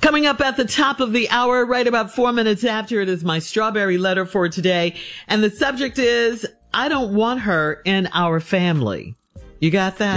Coming up at the top of the hour, right about 4 minutes after, it is my strawberry letter for today. And the subject is, I don't want her in our family. You got that?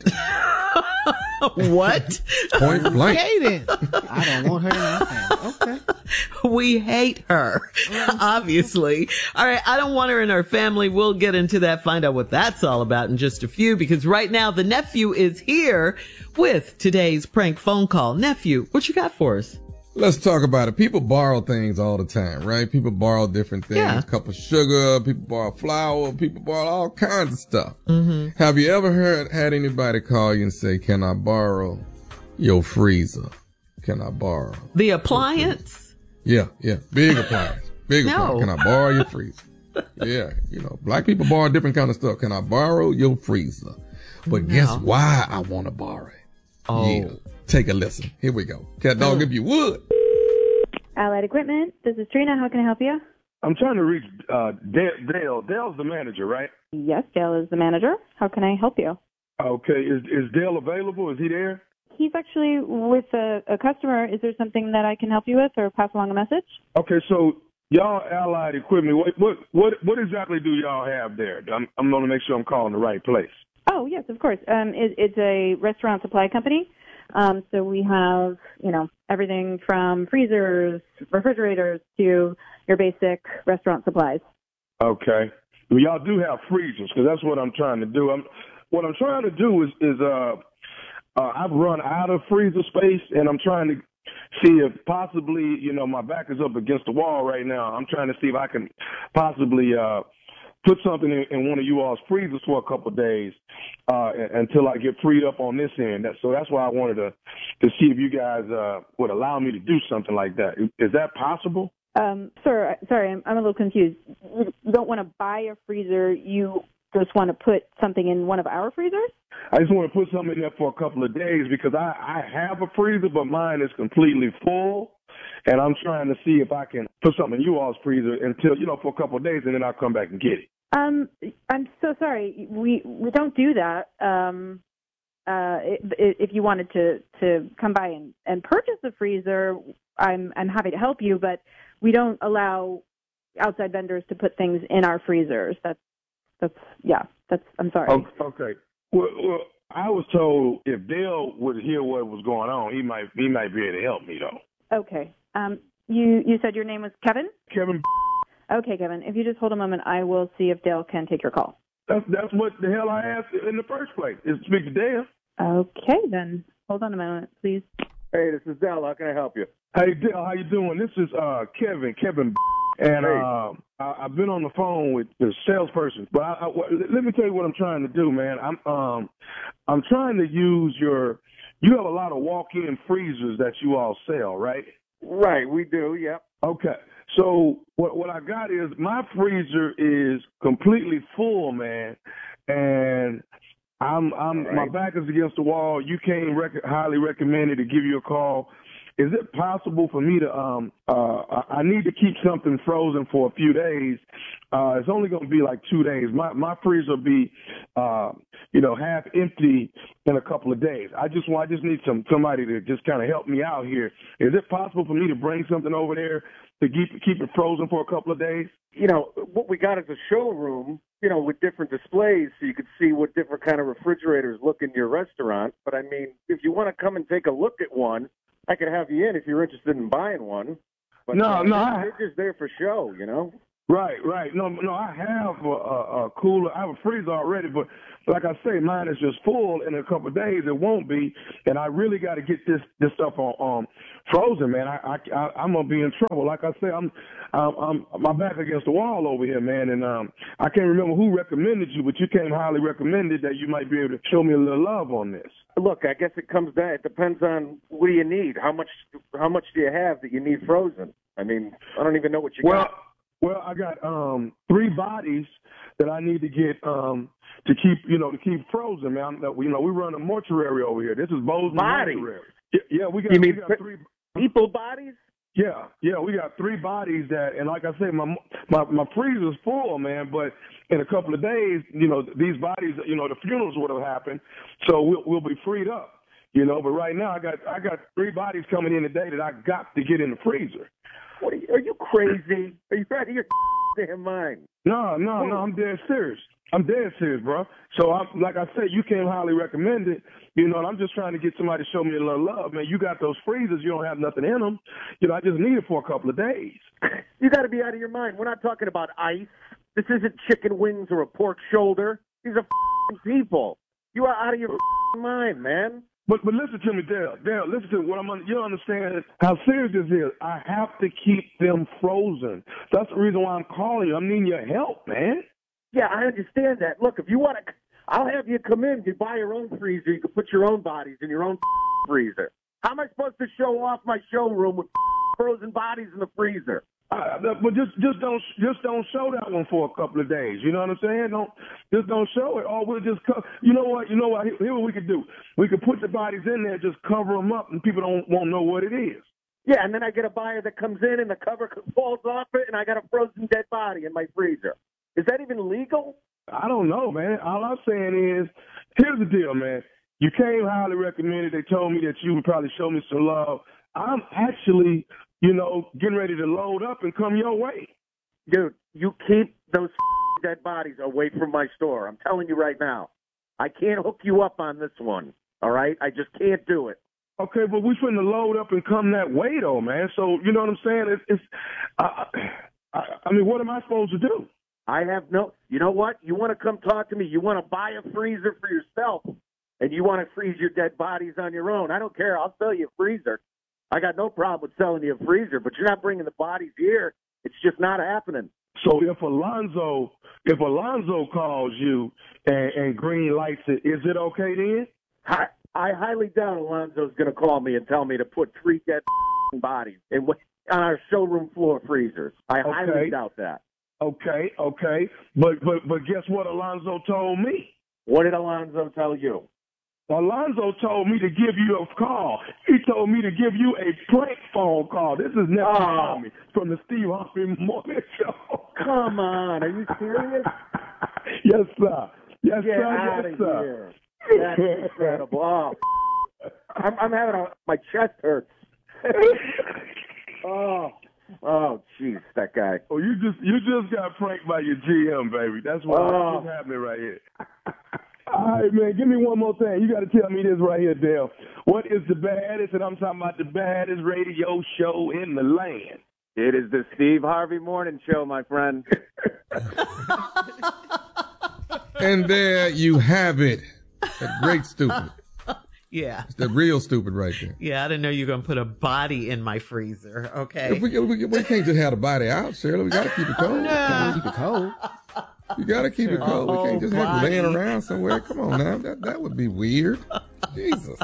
God. What? Point blank. Okay, then. I don't want her in our family. Okay. We hate her, obviously. All right, I don't want her in our family. We'll get into that, find out what that's all about in just a few, because right now the nephew is here with today's prank phone call. Nephew, what you got for us? Let's talk about it. People borrow things all the time, right? People borrow different things. Yeah. A cup of sugar, people borrow flour, people borrow all kinds of stuff. Mm-hmm. Have you ever had anybody call you and say, can I borrow your freezer? Can I borrow? The appliance? Yeah. Big appliance. Big No. appliance. Can I borrow your freezer? Yeah. Black people borrow different kind of stuff. Can I borrow your freezer? But guess why I want to borrow it? Oh. Yeah. Take a listen. Here we go. Cat dog, if you would. Allied Equipment, this is Trina. How can I help you? I'm trying to reach Dale. Dale's the manager, right? Yes, Dale is the manager. How can I help you? Okay. Is Dale available? Is he there? He's actually with a customer. Is there something that I can help you with or pass along a message? Okay, so y'all Allied Equipment, what exactly do y'all have there? I'm going to make sure I'm calling the right place. Oh, yes, of course. It's a restaurant supply company. So we have, everything from freezers, refrigerators to your basic restaurant supplies. Okay. Well, y'all do have freezers because that's what I'm trying to do. What I'm trying to do is I've run out of freezer space, and I'm trying to see if possibly, my back is up against the wall right now. I'm trying to see if I can possibly put something in one of you all's freezers for a couple of days until I get freed up on this end. So that's why I wanted to see if you guys would allow me to do something like that. Is that possible? Sir, sorry, I'm a little confused. You don't want to buy a freezer. You just want to put something in one of our freezers? I just want to put something in there for a couple of days because I have a freezer, but mine is completely full. And I'm trying to see if I can put something in you all's freezer until, for a couple of days, and then I'll come back and get it. I'm so sorry. We don't do that. If you wanted to come by and purchase a freezer, I'm happy to help you, but we don't allow outside vendors to put things in our freezers. I'm sorry. Okay. Well, I was told if Dale would hear what was going on, he might be able to help me though. Okay. You said your name was Kevin? Kevin. Okay, Kevin. If you just hold a moment, I will see if Dale can take your call. That's what the hell I asked in the first place, is to speak to Dale. Okay, then. Hold on a moment, please. Hey, this is Dale. How can I help you? Hey, Dale, how you doing? This is Kevin. And I've been on the phone with the salesperson. But let me tell you what I'm trying to do, man. I'm trying to use you have a lot of walk-in freezers that you all sell, right? Right, we do, yep. Okay. So what I got is my freezer is completely full, man, and my back is against the wall. You came highly recommended to give you a call. Is it possible for me to I need to keep something frozen for a few days. It's only going to be like 2 days. My freezer will be half empty in a couple of days. I just need somebody to just kind of help me out here. Is it possible for me to bring something over there to keep it frozen for a couple of days? What we got is a showroom, with different displays so you could see what different kind of refrigerators look in your restaurant. But, I mean, if you want to come and take a look at one, I could have you in if you're interested in buying one. But they're just there for show, Right. No, I have a cooler. I have a freezer already, but like I say, mine is just full. In a couple of days, it won't be, and I really got to get this stuff on frozen, man. I'm gonna be in trouble. Like I say, I'm my back against the wall over here, man, and I can't remember who recommended you, but you came highly recommended that you might be able to show me a little love on this. Look, I guess it comes down. It depends on what do you need. How much do you have that you need frozen? I mean, I don't even know what you got. Well, I got 3 bodies that I need to get to keep frozen, man. We run a mortuary over here. This is Bozeman Mortuary. Yeah, we got 3 people bodies. Yeah, we got 3 bodies that, and like I say, my freezer's full, man. But in a couple of days, these bodies, the funerals would have happened, so we'll be freed up. You know, but right now I got 3 bodies coming in today that I got to get in the freezer. What are you crazy? Are you out of your damn mind? No, I'm dead serious. I'm dead serious, bro. So, like I said, you came highly recommended, you know, and I'm just trying to get somebody to show me a little love. Man, you got those freezers. You don't have nothing in them. You know, I just need it for a couple of days. You got to be out of your mind. We're not talking about ice. This isn't chicken wings or a pork shoulder. These are people. You are out of your mind, man. But listen to me, Dale. Dale, listen to me. You don't understand how serious this is. I have to keep them frozen. That's the reason why I'm calling you. I'm needing your help, man. Yeah, I understand that. Look, if you want to, I'll have you come in. You buy your own freezer. You can put your own bodies in your own freezer. How am I supposed to show off my showroom with frozen bodies in the freezer? But just don't show that one for a couple of days. You know what I'm saying? Don't show it. Or we'll just you know what? Here what we could do. We could put the bodies in there, just cover them up, and people won't know what it is. Yeah, and then I get a buyer that comes in and the cover falls off it, and I got a frozen dead body in my freezer. Is that even legal? I don't know, man. All I'm saying is, here's the deal, man. You came highly recommended. They told me that you would probably show me some love. I'm actually, you know, getting ready to load up and come your way. Dude, you keep those dead bodies away from my store. I'm telling you right now. I can't hook you up on this one, all right? I just can't do it. Okay, but we finna load up and come that way, though, man. So, you know what I'm saying? I mean, what am I supposed to do? I have no, you know what? You want to come talk to me. You want to buy a freezer for yourself, and you want to freeze your dead bodies on your own. I don't care. I'll sell you a freezer. I got no problem with selling you a freezer, but you're not bringing the bodies here. It's just not happening. So if Alonzo calls you and green lights it, is it okay then? I highly doubt Alonzo's going to call me and tell me to put 3 dead bodies on our showroom floor freezers. I highly doubt that. Okay. But guess what Alonzo told me? What did Alonzo tell you? Alonzo told me to give you a call. He told me to give you a prank phone call. This is Nephew Tommy from the Steve Harvey Morning Show. Come on. Are you serious? Yes, sir. Yes, Get sir. out Yes, of sir. here. That's incredible. Oh, I'm having my chest hurts. Oh, jeez, that guy. Oh, you just got pranked by your GM, baby. That's what's happening right here. All right, man, give me one more thing. You got to tell me this right here, Dale. What is the baddest, and I'm talking about the baddest radio show in the land? It is the Steve Harvey Morning Show, my friend. And there you have it. That great stupid. Yeah. It's the real stupid right there. Yeah, I didn't know you were going to put a body in my freezer. Okay. If we can't just have the body out, Shirley. We got to keep it cold. Keep it cold. You got to keep it cold. We can't just have it laying around somewhere. Come on now. That would be weird. Jesus.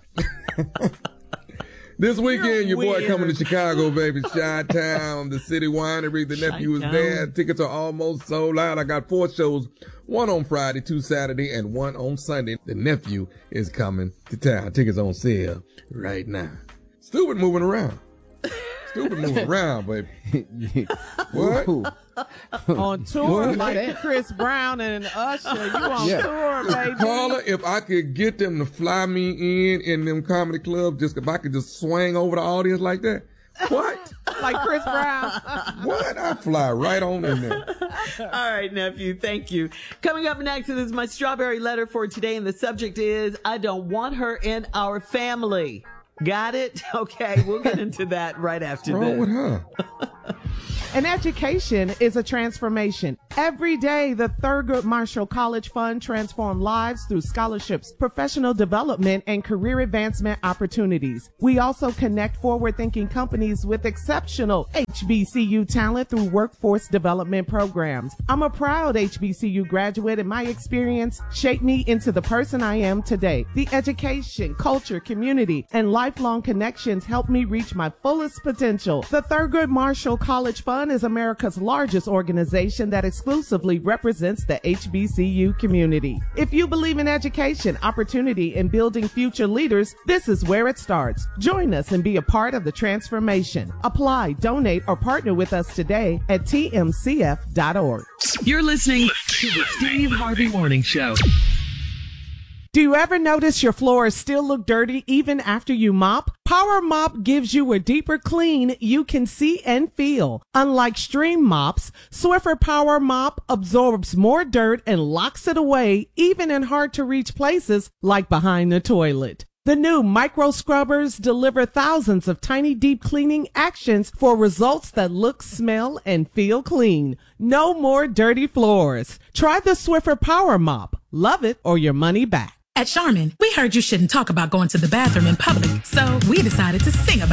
This weekend, your boy coming to Chicago, baby. Chi-Town, the City Winery. The nephew is there. Tickets are almost sold out. I got 4 shows. 1 on Friday, 2 Saturday, and 1 on Sunday. The nephew is coming to town. Tickets on sale right now. Stupid moving around. Stupid moving around, baby. What? On tour like Chris Brown and Usher. You on tour, baby. Carla, if I could get them to fly me in them comedy clubs, just if I could just swing over the audience like that. What? Like Chris Brown. What? I fly right on in there. All right, nephew. Thank you. Coming up next is my strawberry letter for today, and the subject is, I don't want her in our family. Got it? Okay, we'll get into that right after What's this. wrong with her? An education is a transformation. Every day, the Thurgood Marshall College Fund transforms lives through scholarships, professional development, and career advancement opportunities. We also connect forward-thinking companies with exceptional HBCU talent through workforce development programs. I'm a proud HBCU graduate, and my experience shaped me into the person I am today. The education, culture, community, and lifelong connections helped me reach my fullest potential. The Thurgood Marshall College Fund is America's largest organization that exclusively represents the HBCU community. If you believe in education, opportunity, and building future leaders, this is where it starts. Join us and be a part of the transformation. Apply, donate, or partner with us today at tmcf.org. You're listening to the Steve Harvey Morning Show. Do you ever notice your floors still look dirty even after you mop? Power Mop gives you a deeper clean you can see and feel. Unlike stream mops, Swiffer Power Mop absorbs more dirt and locks it away even in hard to reach places like behind the toilet. The new micro scrubbers deliver thousands of tiny deep cleaning actions for results that look, smell, and feel clean. No more dirty floors. Try the Swiffer Power Mop. Love it or your money back. At Charmin, we heard you shouldn't talk about going to the bathroom in public, so we decided to sing about it.